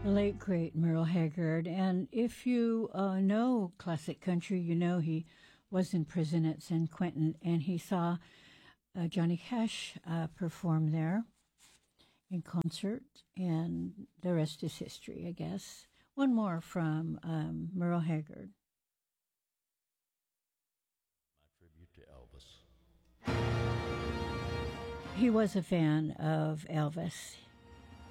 The late great Merle Haggard. And if you know classic country, you know he was in prison at San Quentin and he saw Johnny Cash perform there in concert, and the rest is history, I guess. One more from Merle Haggard. My tribute to Elvis. He was a fan of Elvis.